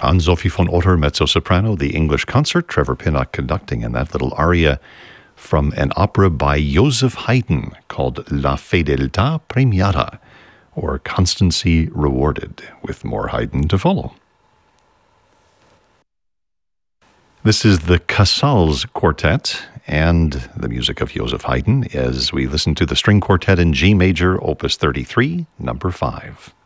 Anne-Sophie von Otter, mezzo-soprano, the English concert, Trevor Pinnock conducting, and that little aria from an opera by Joseph Haydn called La Fedeltà Premiata, or Constancy Rewarded, with more Haydn to follow. This is the Casals Quartet and the music of Joseph Haydn as we listen to the string quartet in G major, opus 33, number 5.